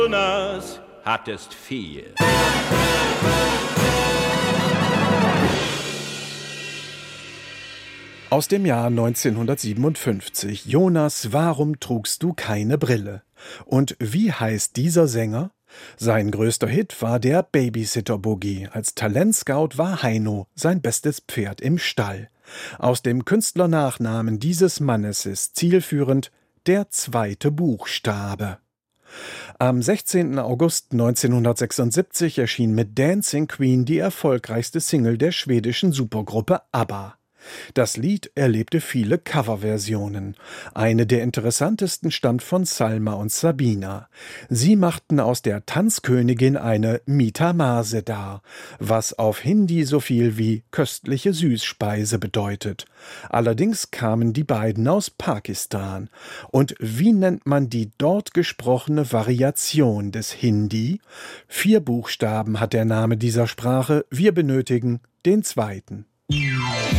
Jonas, hattest viel. Aus dem Jahr 1957. Jonas, warum trugst du keine Brille? Und wie heißt dieser Sänger? Sein größter Hit war der Babysitter Boogie. Als Talentscout war Heino sein bestes Pferd im Stall. Aus dem Künstlernachnamen dieses Mannes ist zielführend der zweite Buchstabe. Am 16. August 1976 erschien mit Dancing Queen die erfolgreichste Single der schwedischen Supergruppe ABBA. Das Lied erlebte viele Coverversionen. Eine der interessantesten stammt von Salma und Sabina. Sie machten aus der Tanzkönigin eine Mita Mase dar, was auf Hindi so viel wie köstliche Süßspeise bedeutet. Allerdings kamen die beiden aus Pakistan. Und wie nennt man die dort gesprochene Variation des Hindi? 4 Buchstaben hat der Name dieser Sprache, wir benötigen den zweiten.